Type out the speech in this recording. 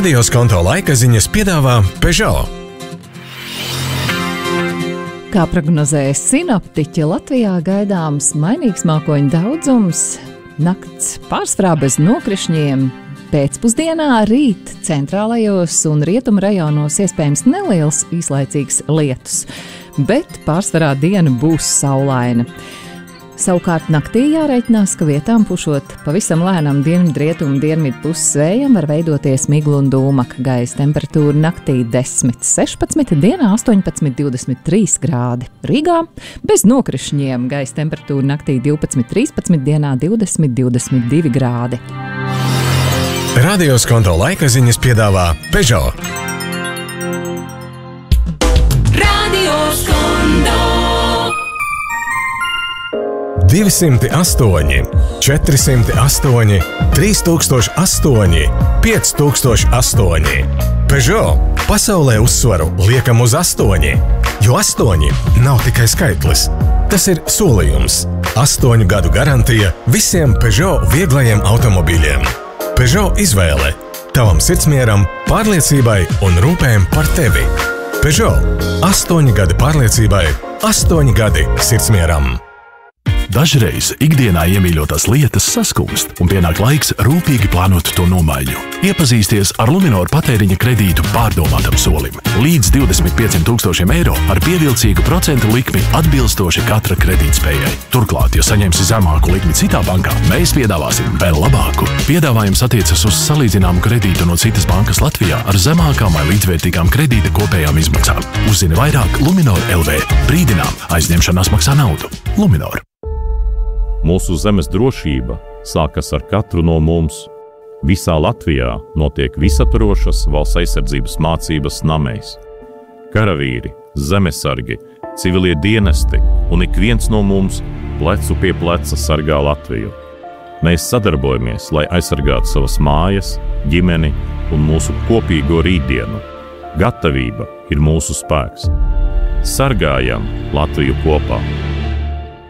Radio Skonto laika ziņas piedāvā Peugeot. Kā prognozēja sinoptiķi, Latvijā gaidāms mainīgs mākoņu daudzums, nakts pārsvarā bez nokrišņiem, pēcpusdienā rīt centrālajos un rietumu rajonos iespējams neliels īslaicīgs lietus, bet pārsvarā diena būs saulaina. Savukārt naktī jārēķinās, ka vietām pušot pavisam lēnam dienvidu puses vējam var veidoties migla un dūmaka. Gaisa temperatūra naktī 10–16, dienā 18–23 grādi. Rīgā bez nokrišņiem gaisa temperatūra naktī 12–13, dienā 20–22 grādi. Radio Skonto laika ziņas piedāvā Peugeot. Radio Skonto 208, 408, 3008, 5008. Peugeot pasaulē uzsvaru liekam uz 8, jo 8 nav tikai skaitlis. Tas ir solījums. 8 gadu garantija visiem Peugeot vieglajiem automobīļiem. Peugeot izvēle tavam sirdsmieram, pārliecībai un rūpēm par tevi. Peugeot 8 gadi pārliecībai, 8 gadi sirdsmieram. Dažreiz ikdienā iemīļotās lietas saskumst, un pienāk laiks rūpīgi plānot to nomaiņu. Iepazīsties ar Luminor patēriņa kredītu pārdomātam solim. Līdz 25 000 eiro ar pievilcīgu procentu likmi atbilstoši katra kredītspējai. Turklāt, ja saņemsi zemāku likmi citā bankā, mēs piedāvāsim vēl labāku. Piedāvājums attiecas uz salīdzināmu kredītu no citas bankas Latvijā ar zemākām vai līdzvērtīgām kredīta kopējām izmaksām. Uzzini vairāk Luminor LV. Brīdinām, aizņemšanās maksā naudu. Luminor. Mūsu zemes drošība sākas ar katru no mums. Visā Latvijā notiek visaptvarošas valsts aizsardzības mācības namēs. Karavīri, zemesargi, civilie dienesti un ik viens no mums plecu pie pleca sargā Latviju. Mēs sadarbojamies, lai aizsargātu savas mājas, ģimeni un mūsu kopīgo rītdienu. Gatavība ir mūsu spēks. Sargājam Latviju kopā!